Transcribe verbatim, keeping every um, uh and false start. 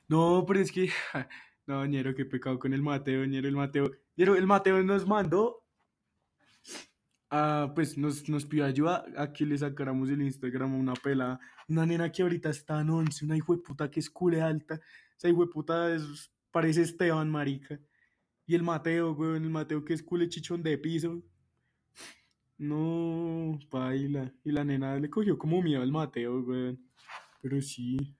No, pero es que, no, ñero, qué pecado con el Mateo, ñero, el Mateo. Ñero, el Mateo nos mandó, a, pues nos, nos pidió ayuda a que le sacáramos el Instagram a una pelada. Una nena que ahorita está en once, una hijueputa que es cule alta. Esa hijueputa es, parece Esteban, marica. Y el Mateo, weón, el Mateo que es cule chichón de piso. No, paila. Y la nena le cogió como miedo al Mateo, weón. Pero sí.